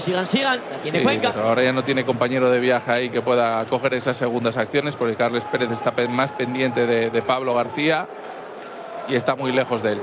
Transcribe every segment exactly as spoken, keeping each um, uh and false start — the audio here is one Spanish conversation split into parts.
sigan, sigan. La tiene sí, Cuenca. Pero ahora ya no tiene compañero de viaje ahí que pueda coger esas segundas acciones, porque Carles Pérez está más pendiente de, de Pablo García y está muy lejos de él.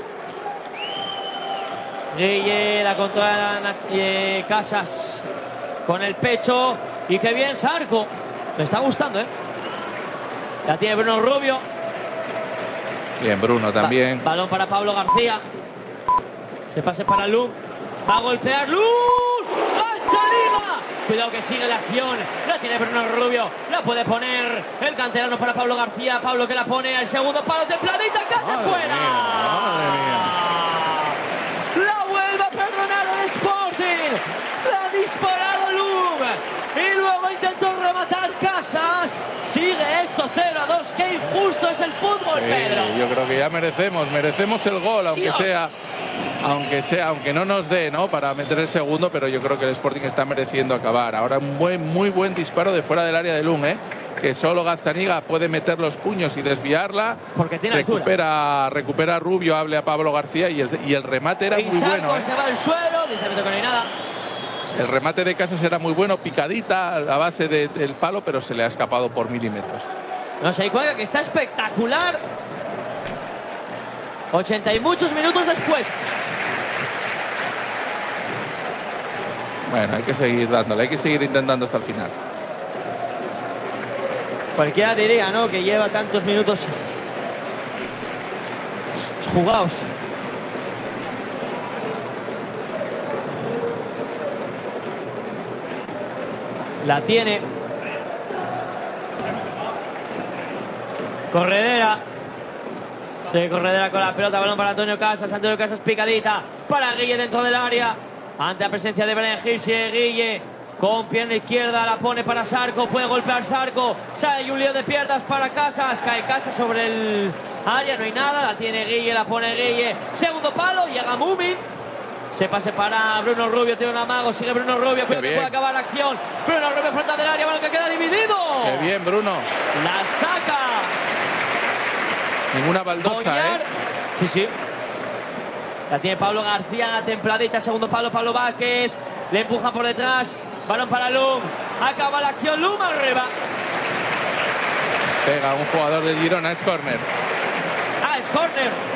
Guille la controla eh, Casas con el pecho. Y qué bien Zarco. Me está gustando, ¿eh? La tiene Bruno Rubio. Bien, Bruno también. Ba balón para Pablo García. Se pase para Lum. Va a golpear Lum. ¡Gazzaniga! Cuidado que sigue la acción. La tiene Bruno Rubio. La puede poner el canterano para Pablo García. Pablo que la pone al segundo palo. Templadita. Casa fuera. Mía, madre mía. La vuelve a perdonar el Sporting. La ha disparado Lum. Y luego intentó rematar Casas. Sigue esto cero a dos. Qué injusto es el fútbol, sí, Pedro. Yo creo que ya merecemos, merecemos el gol, aunque Dios. sea, aunque sea, aunque no nos dé, ¿no? Para meter el segundo, pero yo creo que el Sporting está mereciendo acabar. Ahora un buen, muy buen disparo de fuera del área de Lum, ¿eh? Que solo Gazzaniga puede meter los puños y desviarla. Porque tiene recupera, recupera Rubio, hable a Pablo García y el, y el remate era y muy Zarco bueno. ¿eh? Se va al suelo, dice que no hay nada. El remate de Casas era muy bueno, picadita a base de, del palo, pero se le ha escapado por milímetros. No sé, Cuenca, que está espectacular. ochenta y muchos minutos después. Bueno, hay que seguir dándole, hay que seguir intentando hasta el final. Cualquiera diría, ¿no? Que lleva tantos minutos jugados. La tiene. Corredera. Se Corredera con la pelota. Balón para Antonio Casas. Antonio Casas picadita. Para Guille dentro del área. Ante la presencia de Brian Gil. Sigue Guille. Con pierna izquierda. La pone para Zarco. Puede golpear Zarco. Sale un lío de piernas para Casas. Cae Casas sobre el área. No hay nada. La tiene Guille. La pone Guille. Segundo palo. Llega Mumin. Se pase para Bruno Rubio, tiene un amago, sigue Bruno Rubio, pero puede acabar la acción. Bruno Rubio frente del área, balón que queda dividido. Qué bien, Bruno. La saca. Ninguna baldosa, Boñar. ¿eh? Sí, sí. La tiene Pablo García, templadita, segundo palo, Pablo Vázquez. Le empuja por detrás, balón para Lum. Acaba la acción, Lum arriba. Pega un jugador del Girona, es córner. Ah, es córner.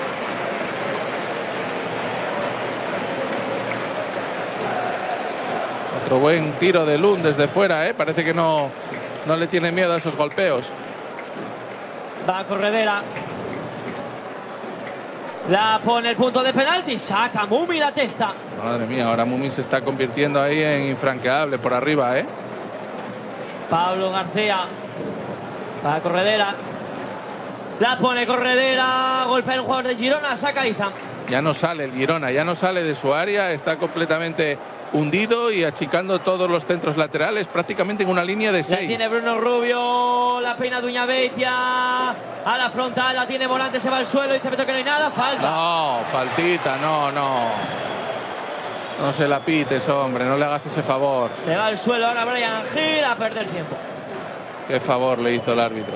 Otro buen tiro de Lum desde fuera, ¿eh? Parece que no, no le tiene miedo a esos golpeos. Va a Corredera. La pone el punto de penalti. Saca Mumi la testa. Madre mía, ahora Mumi se está convirtiendo ahí en infranqueable por arriba, ¿eh? Pablo García. Va a Corredera. La pone Corredera. Golpea el jugador de Girona. Saca Izam. Ya no sale el Girona, ya no sale de su área. Está completamente hundido y achicando todos los centros laterales, prácticamente en una línea de seis. La tiene Bruno Rubio, la peina Duña Beitia, a la frontal, la tiene Volante, se va al suelo, dice Beto que no hay nada, falta. No, faltita, no, no. No se la pites, hombre, no le hagas ese favor. Se va al suelo ahora Brian Gil a perder tiempo. Qué favor le hizo el árbitro.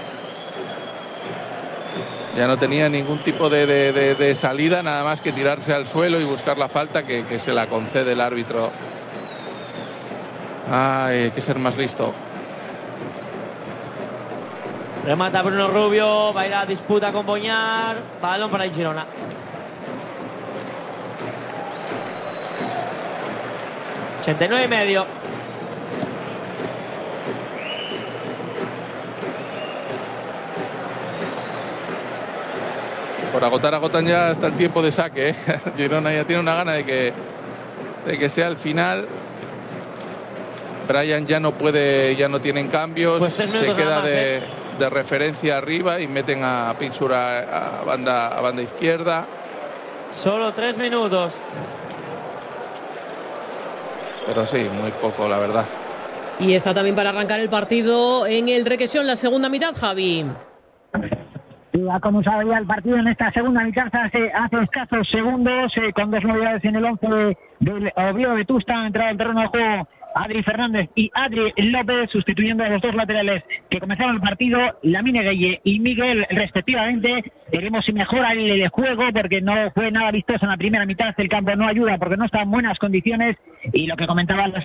Ya no tenía ningún tipo de, de, de, de salida, nada más que tirarse al suelo y buscar la falta que, que se la concede el árbitro. Ay, hay que ser más listo. Remata Bruno Rubio, va a ir a la disputa con Boñar. Balón para el Girona. ochenta y nueve y medio. Por agotar, agotan ya hasta el tiempo de saque, ¿eh? Girona ya tiene una gana de que, de que sea el final. Brian ya no puede, ya no tienen cambios, pues se queda más, de, ¿eh? de referencia arriba y meten a Pinchura a banda, a banda izquierda. Solo tres minutos. Pero sí, muy poco, la verdad. Y está también para arrancar el partido en el Requesón, la segunda mitad, Javi. Como sabe ya el partido en esta segunda mitad hace, hace escasos segundos, eh, con dos novedades en el once de, del Oviedo Vetusta. Ha entrado al terreno de juego Adri Fernández y Adri López, sustituyendo a los dos laterales que comenzaron el partido, Lamine Gueye y Miguel, respectivamente. Veremos si mejora el juego, porque no fue nada vistoso en la primera mitad. El campo no ayuda porque no está en buenas condiciones, y lo que comentaban las